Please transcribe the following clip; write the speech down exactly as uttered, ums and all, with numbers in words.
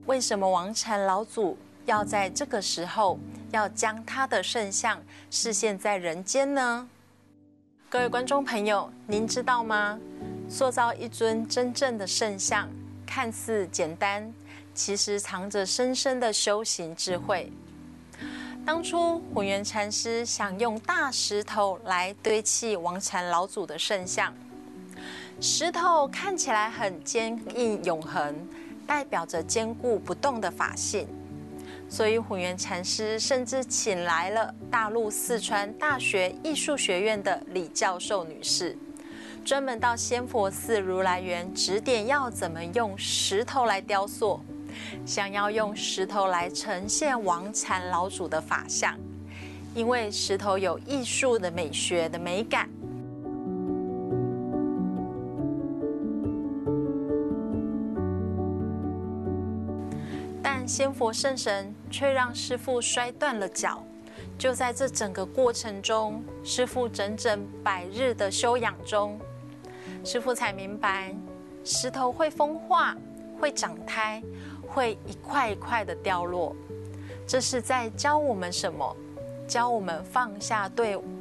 为什么王禅老祖要在这个时候要将他的圣像示现在人间呢？各位观众朋友，您知道吗？塑造一尊真正的圣像，看似简单，其实藏着深深的修行智慧。当初混元禅师想用大石头来堆砌王禅老祖的圣像，石头看起来很坚硬永恒，代表着坚固不动的法性。所以混元禅师甚至请来了大陆四川大学艺术学院的李教授女士，专门到仙佛寺如来园指点要怎么用石头来雕塑，想要用石头来呈现王禅老祖的法相，因为石头有艺术的美学的美感。但仙佛圣神却让师父摔断了脚。就在这整个过程中，师父整整百日的修养中，师父才明白，石头会风化，会长苔，会一块一块的掉落。这是在教我们什么？教我们放下对